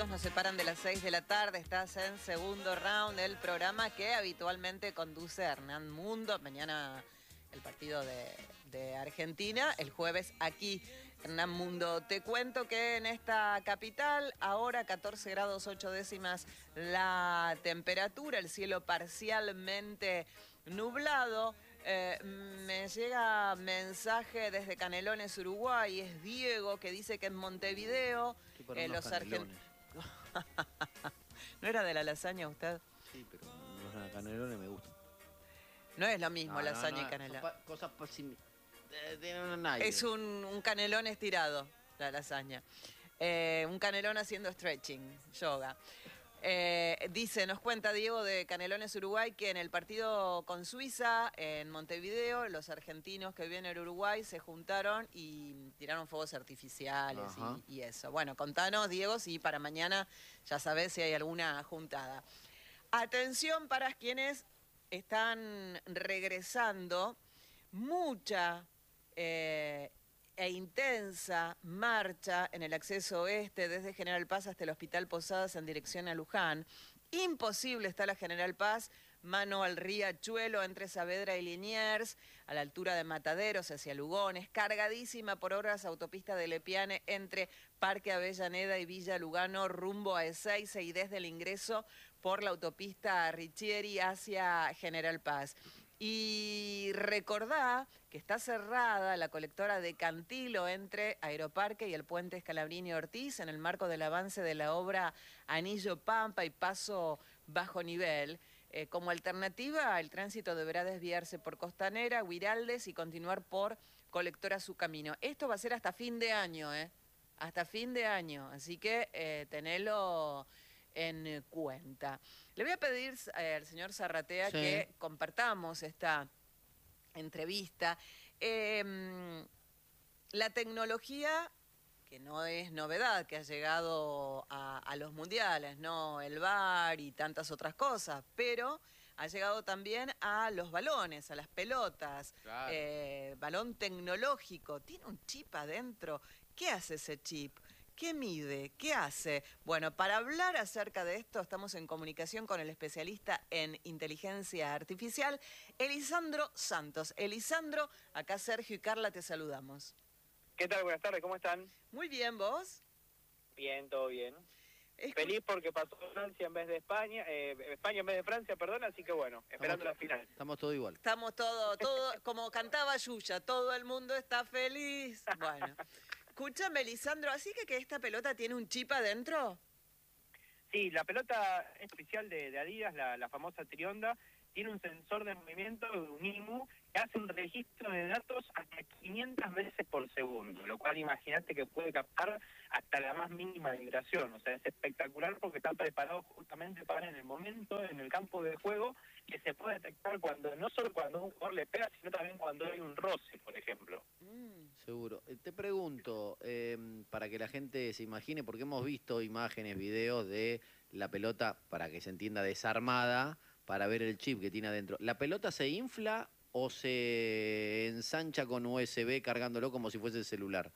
minutos nos separan de las 6 de la tarde. Estás en segundo round del programa que habitualmente conduce Hernán Mundo. Mañana el partido de Argentina, el jueves aquí Hernán Mundo. Te cuento que en esta capital, ahora 14 grados 8 décimas la temperatura, el cielo parcialmente nublado. Me llega mensaje desde Canelones, Uruguay. Es Diego que dice que en Montevideo los argentinos... ¿No era de la lasaña usted? Sí, pero los canelones me gustan. No es lo mismo lasaña y canela. Cosas tienen un aire. Es un canelón estirado, la lasaña. Un canelón haciendo stretching, yoga. Nos cuenta Diego de Canelones, Uruguay, que en el partido con Suiza, en Montevideo, los argentinos que viven en Uruguay se juntaron y tiraron fuegos artificiales y eso. Bueno, contanos, Diego, si para mañana ya sabés si hay alguna juntada. Atención para quienes están regresando, mucha e intensa marcha en el acceso oeste desde General Paz hasta el Hospital Posadas en dirección a Luján. Imposible está la General Paz, mano al riachuelo entre Saavedra y Liniers, a la altura de Mataderos hacia Lugones, cargadísima por obras autopista de Lepiane entre Parque Avellaneda y Villa Lugano rumbo a Ezeiza y desde el ingreso por la autopista Richieri hacia General Paz. Y recordá que está cerrada la colectora de Cantilo entre Aeroparque y el puente Scalabrini Ortiz en el marco del avance de la obra Anillo Pampa y Paso Bajo Nivel. Como alternativa, el tránsito deberá desviarse por Costanera, Huiraldes y continuar por Colectora Su Camino. Esto va a ser hasta fin de año, ¿eh? Hasta fin de año, así que tenelo en cuenta. Le voy a pedir al señor Zarratea que compartamos esta entrevista. La tecnología, que no es novedad, que ha llegado a los mundiales, ¿no? El VAR y tantas otras cosas, pero ha llegado también a los balones, a las pelotas. Claro. Balón tecnológico, tiene un chip adentro. ¿Qué hace ese chip? ¿Qué mide? ¿Qué hace? Bueno, para hablar acerca de esto estamos en comunicación con el especialista en inteligencia artificial, Elisandro Santos. Elisandro, acá Sergio y Carla te saludamos. ¿Qué tal? Buenas tardes, ¿cómo están? Muy bien, ¿vos? Bien, todo bien. Feliz porque pasó Francia en vez de España, España en vez de Francia, perdón, así que bueno, esperando la final. Estamos todos igual. Estamos todo, como cantaba Yuya, todo el mundo está feliz. Bueno. Escúchame, Lisandro, ¿así que esta pelota tiene un chip adentro? Sí, la pelota es oficial de Adidas, la famosa Trionda, tiene un sensor de movimiento, un IMU, que hace un registro de datos hasta 500 veces por segundo, lo cual imagínate que puede captar hasta la más mínima vibración. O sea, es espectacular porque está preparado justamente para en el momento, en el campo de juego, que se puede detectar no solo cuando un jugador le pega, sino también cuando hay un roce, por ejemplo. Seguro. Te pregunto, para que la gente se imagine, porque hemos visto imágenes, videos de la pelota, para que se entienda, desarmada, para ver el chip que tiene adentro. ¿La pelota se infla o se ensancha con USB cargándolo como si fuese el celular?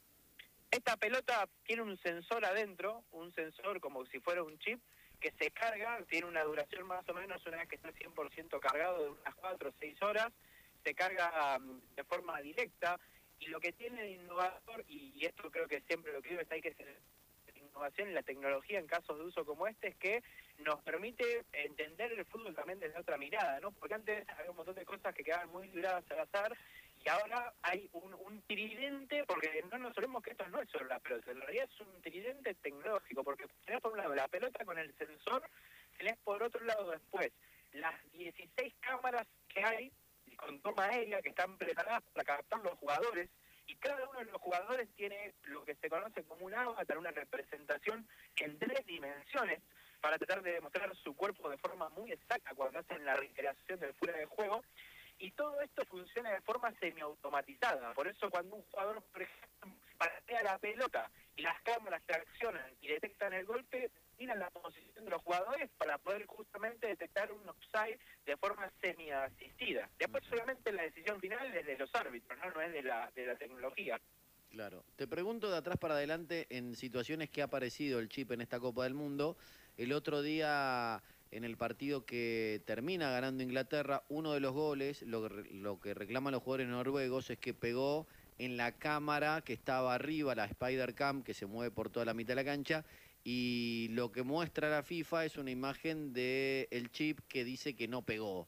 Esta pelota tiene un sensor adentro, un sensor como si fuera un chip, que se carga, tiene una duración más o menos, una vez que está 100% cargado, de unas 4 o 6 horas, se carga de forma directa, y lo que tiene de innovador, y esto creo que siempre lo que digo es que hay que hacer innovación en la tecnología en casos de uso como este, es que nos permite entender el fútbol también desde otra mirada, ¿no? Porque antes había un montón de cosas que quedaban muy libradas al azar, y ahora hay un tridente, porque no nos olvidemos que esto no es solo la pelota, en realidad es un tridente tecnológico, porque tenés por un lado la pelota con el sensor, tenés por otro lado después las 16 cámaras que hay con toma aérea que están preparadas para captar los jugadores, y cada uno de los jugadores tiene lo que se conoce como un avatar, una representación en 3 dimensiones, para tratar de demostrar su cuerpo de forma muy exacta cuando hacen la recreación del fuera de juego. Y todo esto funciona de forma semiautomatizada. Por eso cuando un jugador, por ejemplo, patea la pelota y las cámaras se accionan y detectan el golpe, tiran la posición de los jugadores para poder justamente detectar un offside de forma semi-asistida. Después solamente la decisión final es de los árbitros, no es de la tecnología. Claro. Te pregunto de atrás para adelante en situaciones que ha aparecido el chip en esta Copa del Mundo. El otro día, en el partido que termina ganando Inglaterra, uno de los goles, lo que reclaman los jugadores noruegos es que pegó en la cámara que estaba arriba, la Spider Cam, que se mueve por toda la mitad de la cancha, y lo que muestra la FIFA es una imagen del chip que dice que no pegó.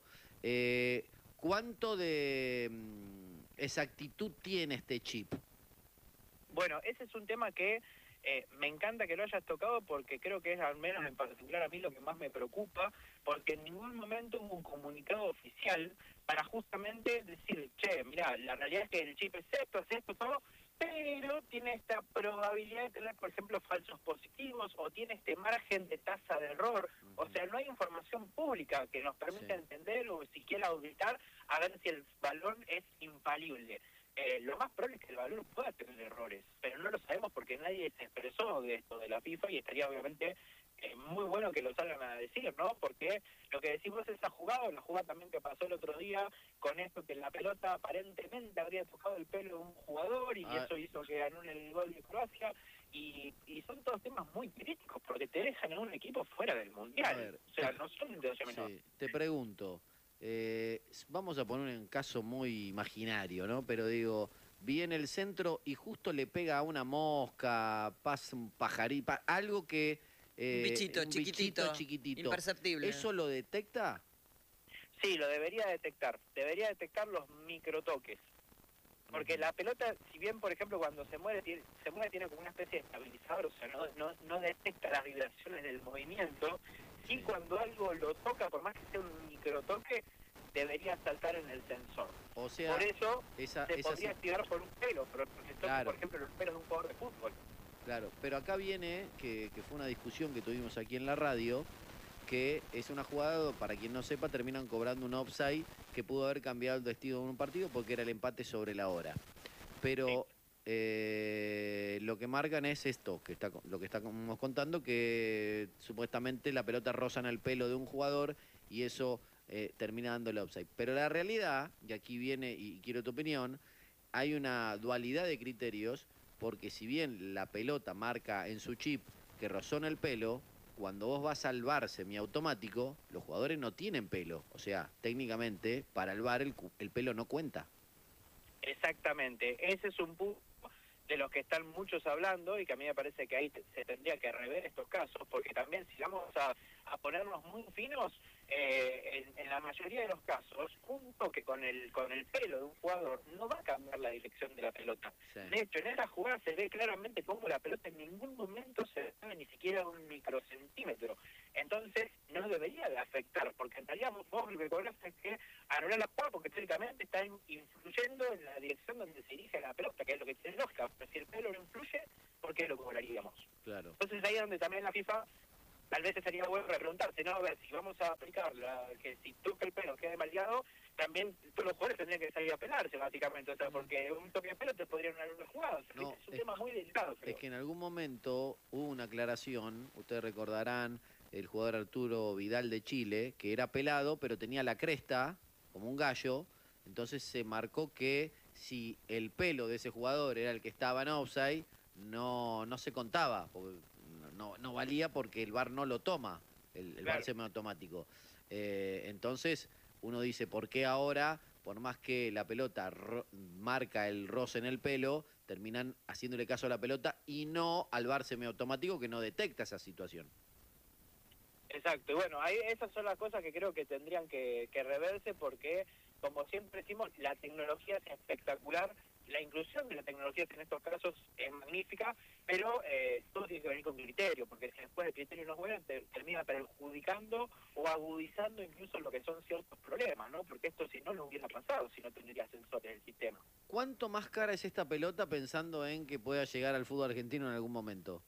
¿Cuánto de exactitud tiene este chip? Bueno, ese es un tema que me encanta que lo hayas tocado porque creo que es al menos en particular a mí lo que más me preocupa, porque en ningún momento hubo un comunicado oficial para justamente decir, che, mira, la realidad es que el chip es esto, todo, pero tiene esta probabilidad de tener, por ejemplo, falsos positivos o tiene este margen de tasa de error. O sea, no hay información pública que nos permita entender o siquiera auditar a ver si el balón es infalible. Lo más probable es que el balón pueda tener errores, pero no lo sabemos porque nadie se expresó de esto de la FIFA y estaría obviamente muy bueno que lo salgan a decir, ¿no? Porque lo que decimos es esa jugada, la jugada también que pasó el otro día con esto que la pelota aparentemente habría tocado el pelo de un jugador y eso hizo que anule el gol de Croacia y son todos temas muy críticos porque te dejan en un equipo fuera del Mundial, Ver, o sea, no son de 12 menor. Sí, te pregunto, vamos a poner un caso muy imaginario, ¿no? Pero digo, viene el centro y justo le pega a una mosca, pasa un pajarito, algo que... Un bichito, chiquitito, imperceptible. ¿Eso lo detecta? Sí, lo debería detectar los microtoques. Porque la pelota, si bien, por ejemplo, cuando se mueve tiene como una especie de estabilizador, o sea, no detecta las vibraciones del movimiento, y cuando algo lo toca, por más que sea un microtoque, debería saltar en el sensor. O sea, por eso se podría activar por un pelo, pero porque toca, por ejemplo, los pelos de un jugador de fútbol. Claro, pero acá viene, que fue una discusión que tuvimos aquí en la radio, que es una jugada, para quien no sepa, terminan cobrando un offside que pudo haber cambiado el destino de un partido porque era el empate sobre la hora. Pero lo que marcan es esto, lo que estamos contando, que supuestamente la pelota roza en el pelo de un jugador y eso termina dándole offside. Pero la realidad, y aquí viene, y quiero tu opinión, hay una dualidad de criterios, porque si bien la pelota marca en su chip que rozó en el pelo, cuando vos vas al VAR semiautomático, los jugadores no tienen pelo. O sea, técnicamente, para el VAR el pelo no cuenta. Exactamente. Ese es un punto de los que están muchos hablando y que a mí me parece que ahí se tendría que rever estos casos, porque también si vamos a ponernos muy finos, en la mayoría de los casos, un toque con el pelo de un jugador no va a cambiar la dirección de la pelota. Sí. De hecho, en esa jugada se ve claramente cómo la pelota en ningún momento se mueve ni siquiera un microcentímetro. Entonces, no debería de afectar, porque en realidad vos lo que cobras es que anular la jugada porque técnicamente está influyendo en la dirección donde se dirige la pelota, que es lo que tiene lógica. Pero si el pelo no influye, ¿por qué lo cobraríamos? Claro. Entonces ahí es donde también la FIFA tal vez sería bueno preguntarse, ¿no? A ver, si vamos a aplicar que si toca el pelo quede maleado, también todos los jugadores tendrían que salir a pelarse, básicamente. O sea, porque un toque de pelo te podrían anular una jugada. O sea, no, es un tema muy delicado, creo. Es que en algún momento hubo una aclaración, ustedes recordarán, el jugador Arturo Vidal de Chile, que era pelado, pero tenía la cresta, como un gallo, entonces se marcó que si el pelo de ese jugador era el que estaba en offside, no se contaba, porque no valía porque el VAR no lo toma, el VAR semiautomático. Entonces uno dice, ¿por qué ahora, por más que la pelota marca el roce en el pelo, terminan haciéndole caso a la pelota y no al VAR semiautomático que no detecta esa situación? Exacto, y bueno, ahí esas son las cosas que creo que tendrían que reverse porque, como siempre decimos, la tecnología es espectacular, la inclusión de la tecnología en estos casos es magnífica, pero todo tiene que venir con criterio, porque si después el criterio no es bueno, termina perjudicando o agudizando incluso lo que son ciertos problemas, ¿no? Porque esto si no hubiera pasado, si no tendría sensores en el sistema. ¿Cuánto más cara es esta pelota pensando en que pueda llegar al fútbol argentino en algún momento?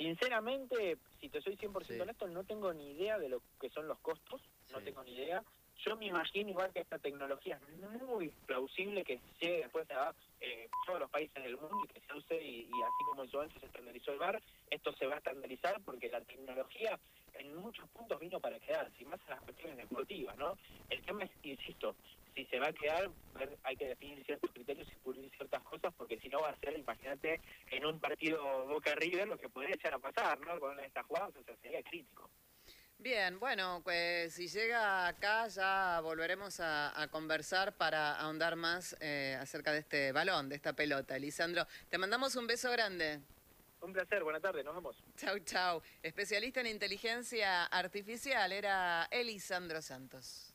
Sinceramente, si te soy 100% honesto, no tengo ni idea de lo que son los costos, no tengo ni idea. Yo me imagino igual que esta tecnología es muy plausible que llegue después a todos los países del mundo y que se use y así como en su momento se estandarizó el VAR, esto se va a estandarizar porque la tecnología en muchos puntos vino para quedarse, y más en las cuestiones deportivas, ¿no? El tema es, insisto, si se va a quedar, hay que definir ciertos criterios y pulir ciertas cosas, porque si no va a ser, imagínate, en un partido Boca-River lo que podría echar a pasar, ¿no? Con estas jugadas, o sea, sería crítico. Bien, bueno, pues si llega acá ya volveremos a conversar para ahondar más acerca de este balón, de esta pelota. Lisandro, te mandamos un beso grande. Un placer, buenas tardes, nos vemos. Chau, chau. Especialista en inteligencia artificial, era Elisandro Santos.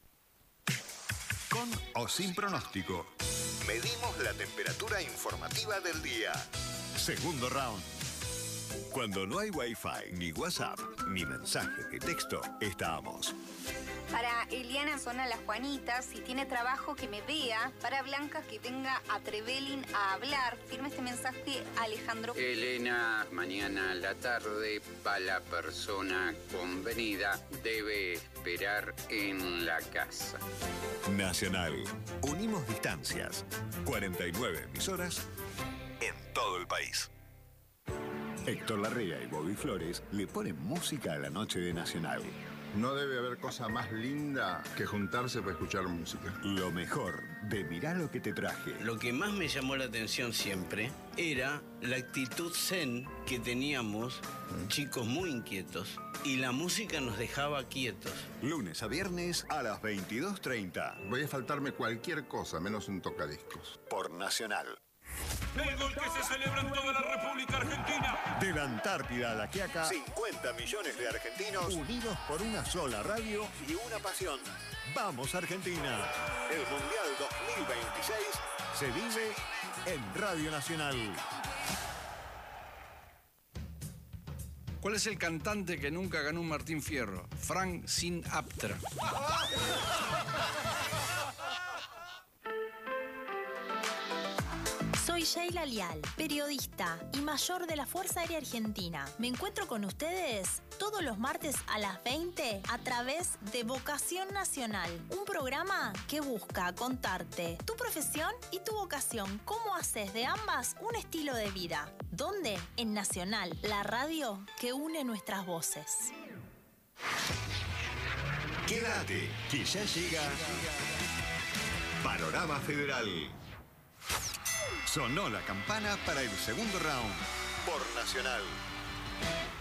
Con o sin pronóstico. Medimos la temperatura informativa del día. Segundo round. Cuando no hay Wi-Fi, ni WhatsApp, ni mensaje de texto, estamos. Para Eliana Zona Las Juanitas, si tiene trabajo que me vea. Para Blanca, que venga a Trevelin a hablar. Firme este mensaje Alejandro. Elena, mañana a la tarde, para la persona convenida, debe esperar en la casa. Nacional. Unimos distancias. 49 emisoras en todo el país. Héctor Larrea y Bobby Flores le ponen música a la noche de Nacional. No debe haber cosa más linda que juntarse para escuchar música. Lo mejor de Mirá lo que te traje. Lo que más me llamó la atención siempre era la actitud zen que teníamos, chicos muy inquietos, y la música nos dejaba quietos. Lunes a viernes a las 22:30. Voy a faltarme cualquier cosa, menos un tocadiscos. Por Nacional. El gol que se celebra en toda la República Argentina. De la Antártida a la Quiaca, 50 millones de argentinos unidos por una sola radio y una pasión. ¡Vamos, Argentina! El Mundial 2026 se vive en Radio Nacional. ¿Cuál es el cantante que nunca ganó un Martín Fierro? Frank Sinatra. Soy Sheila Lial, periodista y mayor de la Fuerza Aérea Argentina. Me encuentro con ustedes todos los martes a las 20 a través de Vocación Nacional, un programa que busca contarte tu profesión y tu vocación, cómo haces de ambas un estilo de vida. ¿Dónde? En Nacional, la radio que une nuestras voces. Quédate, que ya llega Panorama Federal. Sonó la campana para el segundo round por Nacional.